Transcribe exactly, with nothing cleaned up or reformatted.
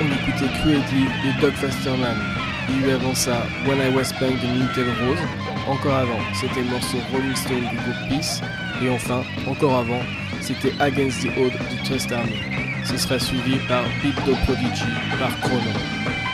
on écoutait Cruelty de Doug Fasterman. Il y eut avant ça When I Was Punk de Mintel Rose. Encore avant, c'était le morceau Rolling Stone du groupe Peace. Et enfin, encore avant, c'était Against the Odd du Trust Army. Ce sera suivi par Beat the Prodigy par Chrono.